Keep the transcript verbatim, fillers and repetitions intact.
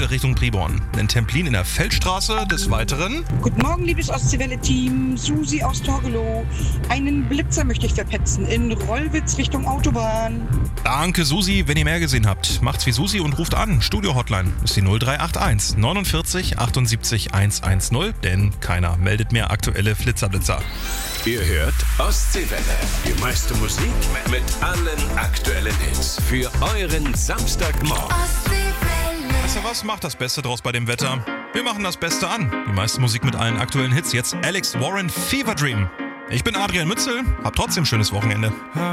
Kassel Richtung Priborn. In Templin in der Feldstraße des Weiteren. Guten Morgen, liebes Ostseewelle-Team. Susi aus Torgelow. Einen Blitzer möchte ich verpetzen in Rollwitz Richtung Autobahn. Danke, Susi. Wenn ihr mehr gesehen habt, macht's wie Susi und ruft an. Studio-Hotline ist die null drei acht eins neunundvierzig achtundsiebzig hundertzehn, denn keiner meldet mehr aktuelle Flitzerblitzer. Ihr hört Ostseewelle. Die meiste Musik mit allen aktuellen Hits. Für euren Samstagmorgen. Weißt du was? Macht das Beste draus bei dem Wetter. Wir machen das Beste an. Die meiste Musik mit allen aktuellen Hits. Jetzt Alex Warren, Fever Dream. Ich bin Adrian Mützel. Hab trotzdem schönes Wochenende.